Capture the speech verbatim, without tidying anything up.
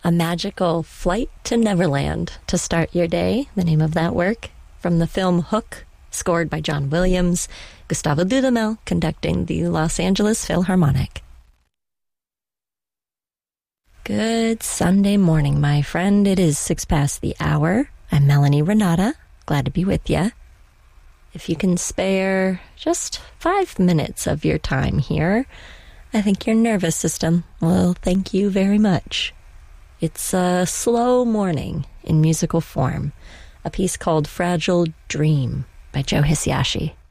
A magical flight to Neverland to start your day, the name of that work, from the film Hook, scored by John Williams, Gustavo Dudamel conducting the Los Angeles Philharmonic. Good Sunday morning, my friend. It is six past the hour. I'm Melanie Renata. Glad to be with you. If you can spare just five minutes of your time here, I think your nervous system will thank you very much. It's a slow morning in musical form, a piece called Fragile Dream by Joe Hisaishi.